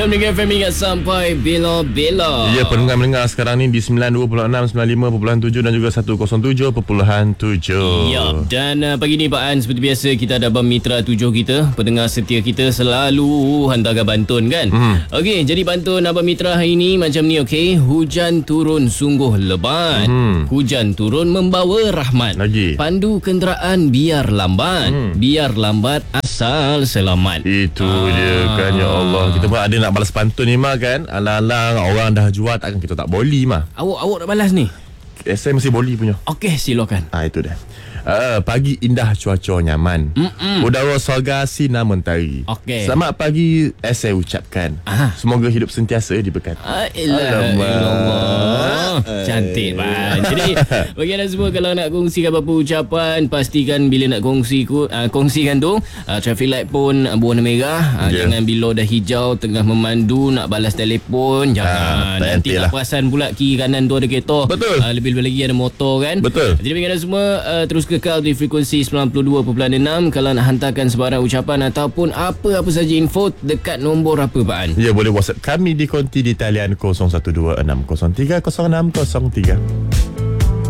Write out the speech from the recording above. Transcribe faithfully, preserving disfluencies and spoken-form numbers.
Ya, Mega F M ingat sampai bila-bila. Ya, pendengar-pendengar sekarang ni di sembilan dua puluh enam, sembilan lima perpuluhan tujuh dan juga seratus tujuh perpuluhan tujuh. Ya, dan uh, pagi ni Pak An, seperti biasa kita ada Abang Mitra tujuh kita, pendengar setia kita selalu hantar bantun kan. Hmm. Okey, jadi bantun Abang Mitra hari ni macam ni, okey. Hujan turun sungguh lebat. Hmm. Hujan turun membawa rahmat. Lagi. Pandu kenderaan biar lambat. Hmm. Biar lambat asal selamat. Itu ah. dia kan, ya Allah. Kita pun ada nak balas pantun ni mah kan. Alang-alang orang dah jual, takkan kita tak boleh mah. Awak awak nak balas ni? S M mesti boleh punya. Okey, silakan. Ah, itu dia. Uh, pagi indah, cuaca nyaman. Mm-mm. Udara sorga, sinar mentari. Okey. Selamat pagi saya ucapkan. Aha. Semoga hidup sentiasa diberkati. Alamak. Cantik Pak. Jadi bagi anda semua, kalau nak kongsikan apa-apa ucapan, pastikan bila nak kongsi uh, kongsikan tu uh, traffic light pun uh, berwarna merah. uh, yeah. Jangan bila dah hijau tengah memandu nak balas telefon, jangan. uh, Nanti tak lah. Perasan pula kiri kanan tu ada kereta. Betul. uh, Lebih-lebih lagi ada motor kan. Betul. Jadi bagi anda semua, uh, terus kekal di frekuensi sembilan puluh dua perpuluhan enam. Kalau nak hantarkan sebarang ucapan ataupun apa-apa saja info, dekat nombor apa Pak An? Ya, boleh WhatsApp kami di konti di talian kosong satu dua enam kosong tiga kosong enam kosong tiga.